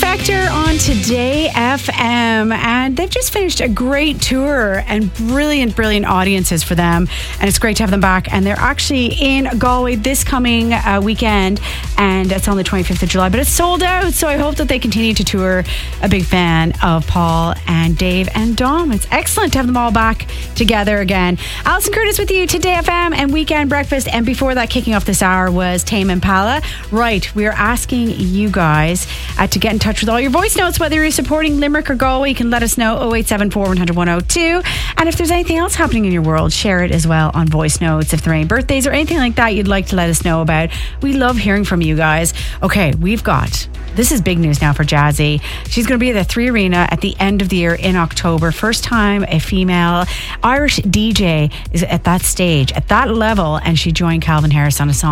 Spector on Today FM, and they've just finished a great tour and brilliant audiences for them, and it's great to have them back. And they're actually in Galway this coming weekend, and it's on the 25th of July, but it's sold out, so I hope that they continue to tour. A big fan of Paul and Dave and Dom. It's excellent to have them all back together again. Alison Curtis with you, Today FM and Weekend Breakfast, and before that, kicking off this hour was Tame Impala. Right, we are asking you guys to get in touch with all your voice notes, whether you're supporting Limerick or Galway. You can let us know 0874 100 102, and if there's anything else happening in your world, share it as well on voice notes. If there are any birthdays or anything like that you'd like to let us know about, we love hearing from you guys. Okay, this is big news now for Jazzy. She's going to be at the 3 Arena at the end of the year in October. First time a female Irish DJ is at that stage, at that level, and she joined Calvin Harris on a song